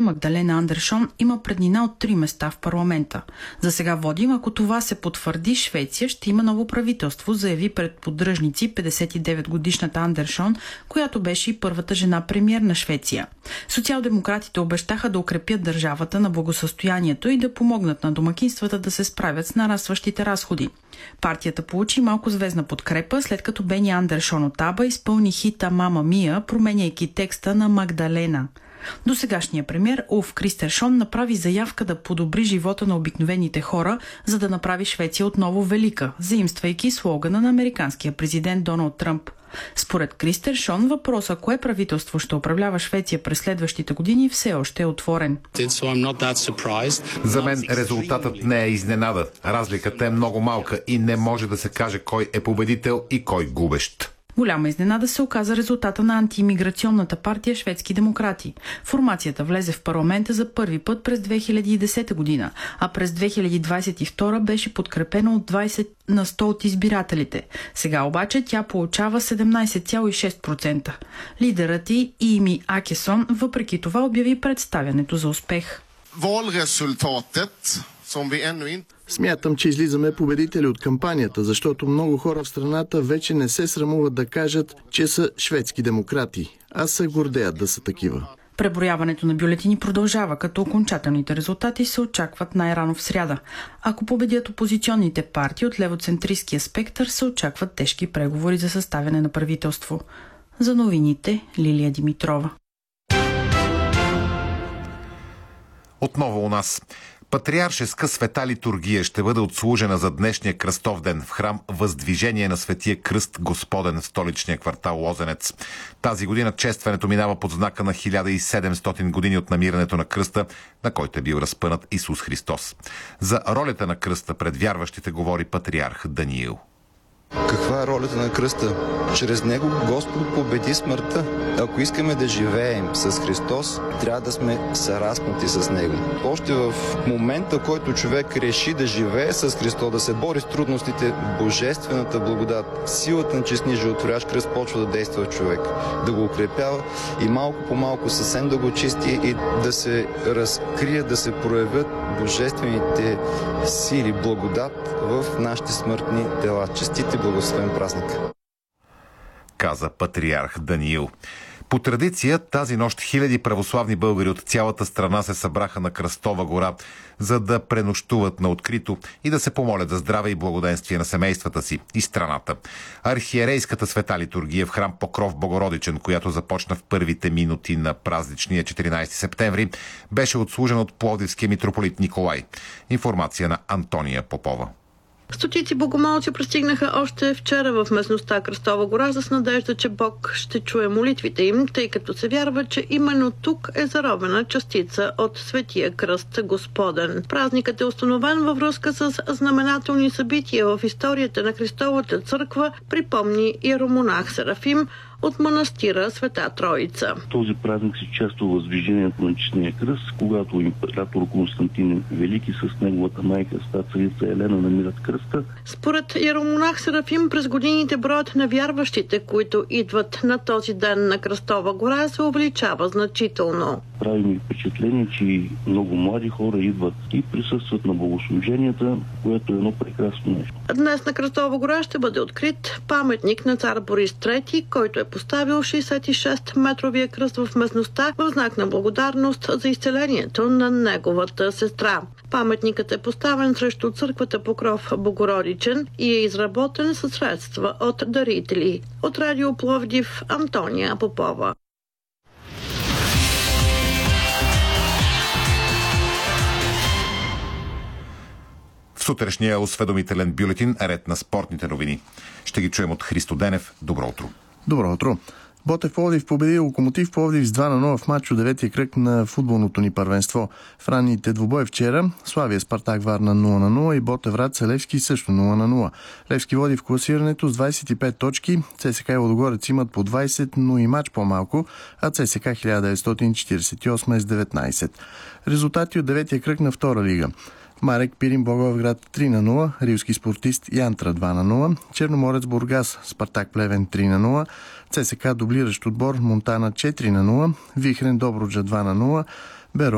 Магдалена Андершон има преднина от 3 места в парламента. За сега водим, ако това се потвърди, Швеция ще има ново правителство, заяви пред поддръжници 59-годишната Андершон, която беше и първата жена премиер на Швеция. Социал-демократите обещаха да укрепят държавата на благосъстоянието и да помогнат на домакинствата да се справят с нарастващите разходи. Партията получи малко звездна подкрепа, след като Бени Андершон от АБА изпълни хита «Мама Мия», променяйки текста на Магдалена. Досегашният премиер Улф Кристершон направи заявка да подобри живота на обикновените хора, за да направи Швеция отново велика, заимствайки слогана на американския президент Доналд Тръмп. Според Кристершон, въпросът кое правителство ще управлява Швеция през следващите години все още е отворен. За мен резултатът не е изненада. Разликата е много малка и не може да се каже кой е победител и кой губещ. Голяма изненада се оказа резултата на антиимиграционната партия Шведски демократи. Формацията влезе в парламента за първи път през 2010 година, а през 2022 беше подкрепена от 20 на 100 от избирателите. Сега обаче тя получава 17,6%. Лидерът й Ими Акесон въпреки това обяви представянето за успех. Смятам, че излизаме победители от кампанията, защото много хора в страната вече не се срамуват да кажат, че са шведски демократи, а се гордеят да са такива. Преброяването на бюлетини продължава, като окончателните резултати се очакват най-рано в сряда. Ако победят опозиционните партии от левоцентристския спектър, се очакват тежки преговори за съставяне на правителство. За новините, Лилия Димитрова. Отново у нас. Патриаршеска света литургия ще бъде отслужена за днешния кръстов ден в храм Въздвижение на Светия Кръст Господен в столичния квартал Лозенец. Тази година честването минава под знака на 1700 години от намирането на кръста, на който е бил разпънат Исус Христос. За ролята на кръста пред вярващите говори патриарх Даниил. Каква е ролята на кръста? Чрез него Господ победи смъртта. Ако искаме да живеем с Христос, трябва да сме съраснати с него. Още в момента, в който човек реши да живее с Христос, да се бори с трудностите, божествената благодат, силата на честния животворящ кръст почва да действа в човек, да го укрепява и малко по малко съвсем да го чисти и да се разкрие, да се проявят божествените сили, благодат в нашите смъртни тела. Честити благословен празник! Каза патриарх Даниил. По традиция, тази нощ хиляди православни българи от цялата страна се събраха на Кръстова гора, за да пренощуват на открито и да се помолят за здраве и благоденствие на семействата си и страната. Архиерейската света литургия в храм Покров Богородичен, която започна в първите минути на празничния 14 септември, беше отслужена от пловдивския митрополит Николай. Информация на Антония Попова. Стотици богомолци пристигнаха още вчера в местността Кръстова гора с надежда, че Бог ще чуе молитвите им, тъй като се вярва, че именно тук е заровена частица от Светия Кръст Господен. Празникът е установен във връзка с знаменателни събития в историята на Христовата църква, припомни иеромонах Серафим от манастира Света Троица. Този празник се чества въздвижението на Честния кръст, когато император Константин Велики с неговата майка царица Елена намират кръста. Според иеромонах Серафим, през годините броят на вярващите, които идват на този ден на Кръстова гора, се увеличава значително. Прави ми впечатление, че много млади хора идват и присъстват на богослуженията, което е едно прекрасно нещо. Днес на Кръстова гора ще бъде открит паметник на цар Борис III, който е поставил 66-метровия кръст в местността в знак на благодарност за изцелението на неговата сестра. Паметникът е поставен срещу църквата Покров Богородичен и е изработен със средства от дарители. От Радио Пловдив, Антония Попова. В сутрешния осведомителен бюлетин ред на спортните новини. Ще ги чуем от Христо Денев. Добро утро. Добро утро. Ботев Пловдив победи Локомотив Пловдив с 2-0 в матч от 9-ти кръг на футболното ни първенство. В ранните двубой вчера Славия Спартак Варна 0-0 и Ботев Враца Левски също 0-0. Левски води в класирането с 25 точки, ЦСКА и Лудогорец имат по 20, но и матч по-малко, а ЦСКА 1948 е с 19. Резултати от 9-тия кръг на втора лига. Марек Пирин Благоевград 3-0, Рилски спортист Янтра 2-0, Черноморец Бургас Спартак Плевен 3-0, ЦСКА дублиращ отбор Монтана 4-0, Вихрен Добруджа 2-0, Беро